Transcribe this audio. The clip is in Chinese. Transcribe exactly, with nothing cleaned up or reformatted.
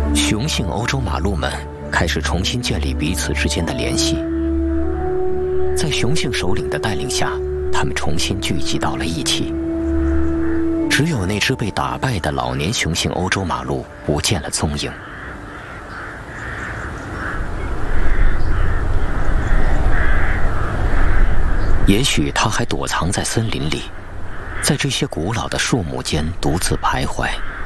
雄性欧洲马鹿们开始重新建立彼此之间的联系。在雄性首领的带领下，他们重新聚集到了一起。只有那只被打败的老年雄性欧洲马鹿不见了踪影。也许它还躲藏在森林里，在这些古老的树木间独自徘徊。